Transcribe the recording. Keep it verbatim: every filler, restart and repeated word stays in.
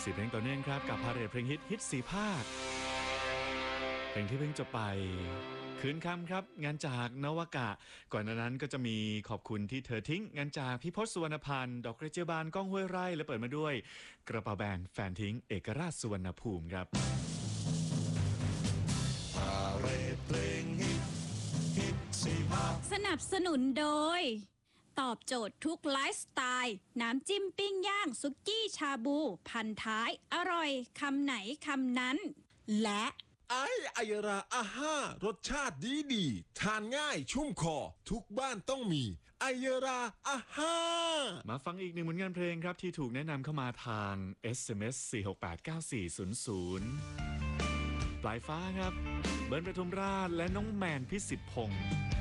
สี่เพลงต่อเนื่องครับกับพาเหรดเพลงฮิตฮิตสี่ภาคเพลงที่เพิ่งจบไปคืนคำครับงานจากนวกะก่อนหน้านั้นก็จะมีขอบคุณที่เธอทิ้งงานจากพี่พศสุวรรณพันธ์ดอกกระเจียวบานก้องห้วยไร่และเปิดมาด้วยกระเป๋าแบนแฟนทิ้งเอกราชสุวรรณภูมิครับพาเหรดเพลงฮิตฮิตสี่ภาคสนับสนุนโดยตอบโจทย์ทุกไลฟ์สไตล์น้ำจิ้มปิ้งย่างซุกี้ชาบูพันท้ายอร่อยคำไหนคำนั้นและไอไอราอาห้ารสชาติดีดีทานง่ายชุ่มคอทุกบ้านต้องมีไอราอาห้ามาฟังอีกหนึ่งผลงานเพลงครับที่ถูกแนะนำเข้ามาทาง เอส เอ็ม เอส สี่ หก แปด เก้า สี่ ศูนย์ ศูนย์ปลายฟ้าครับเบิร์นประทุมราชและน้องแมนพิสิทธิ์พงษ์